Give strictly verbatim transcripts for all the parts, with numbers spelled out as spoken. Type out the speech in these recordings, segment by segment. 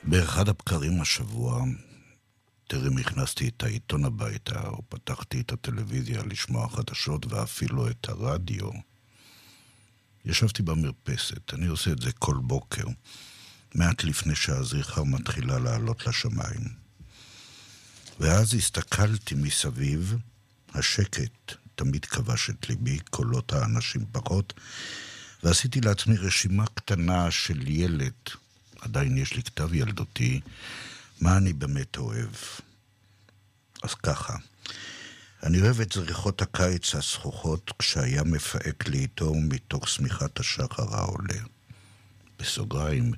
באחד הבקרים השבוע, טרם הכנסתי את העיתון הביתה, או פתחתי את הטלוויזיה לשמוע חדשות ואפילו את הרדיו, ישבתי במרפסת. אני עושה את זה כל בוקר, מעט לפני שהזריחה מתחילה לעלות לשמיים. ואז הסתכלתי מסביב, השקט תמיד כבש את ליבי, קולות האנשים פחות, ועשיתי לעצמי רשימה קטנה של ילד, עדיין יש לי כתב ילדותי, מה אני באמת אוהב. אז ככה, אני אוהב את זריחות הקיץ הסחוחות, כשהיה מפעק לי איתו מתוך שמיכת השחר העולה. בסוגריים,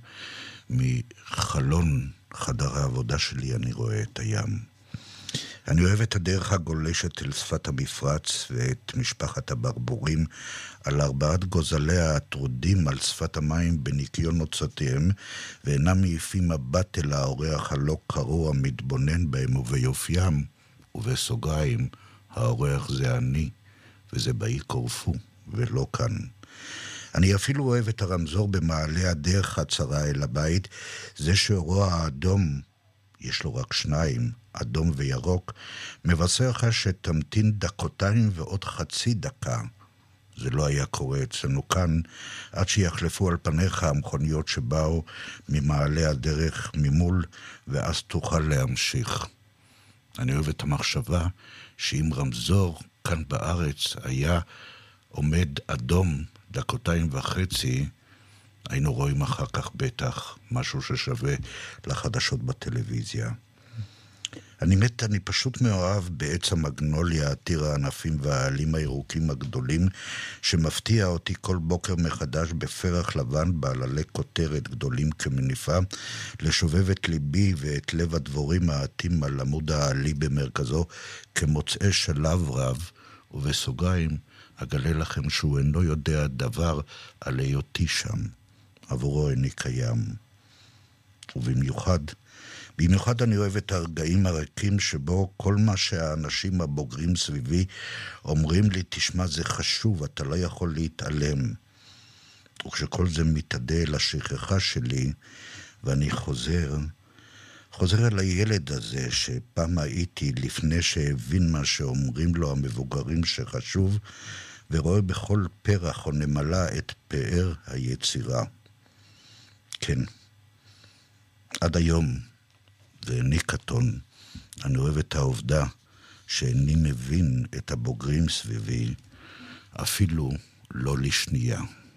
מחלון חדר העבודה שלי אני רואה את הים. אני אוהב את הדרך הגולשת אל שפת המפרץ ואת משפחת הברבורים על ארבעת גוזליה הטרודים על שפת המים בניקיון נוצותיהם, ואינם מעיפים מבט אל האורח הלא קרוע מתבונן בהם וביופיים, ובסוגריים, האורח זה אני, וזה באי קורפו, ולא כאן. אני אפילו אוהב את הרמזור במעלה הדרך הצרה אל הבית, זה שאורו האדום, יש לו רק שניים, אדום וירוק, מבשר לך שתמתין דקותיים ועוד חצי דקה. זה לא היה קורה אצלנו כאן, עד שיחלפו על פניך המכוניות שבאו ממעלה הדרך ממול, ואז תוכל להמשיך. אני אוהב את המחשבה שאם רמזור כאן בארץ היה עומד אדום דקותיים וחצי, היינו רואים אחר כך בטח משהו ששווה לחדשות בטלוויזיה. אני מת, אני פשוט מאוהב בעץ המגנוליה, עתיר הענפים והעלים הירוקים הגדולים, שמפתיע אותי כל בוקר מחדש בפרח לבן בעללי כותרת גדולים כמניפה, לשובב את ליבי ואת לב הדבורים העתים על עמוד העלי במרכזו כמוצאי שלב רב, ובסוגריים אגלה לכם שהוא אינו יודע דבר על היותי שם. עבורו איני קיים. ובמיוחד, במיוחד אני אוהב את הרגעים הריקים שבו כל מה שהאנשים הבוגרים סביבי אומרים לי, תשמע, זה חשוב, אתה לא יכול להתעלם. וכשכל זה מתעדה אל השכחה שלי, ואני חוזר, חוזר אל הילד הזה שפעם הייתי לפני שהבין מה שאומרים לו המבוגרים שחשוב, ורואה בכל פרח או נמלה את פאר היצירה. כן, עד היום, ואיני קטון, אני אוהב את העובדה שאיני מבין את הבוגרים סביבי, אפילו לא לשנייה.